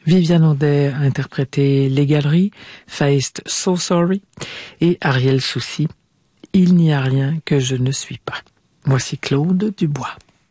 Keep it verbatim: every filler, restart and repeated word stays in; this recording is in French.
Viviane Audet a interprété Les Galeries, Feist So Sorry et Ariel Soucy, Il n'y a rien que je ne suis pas. Voici Claude Dubois.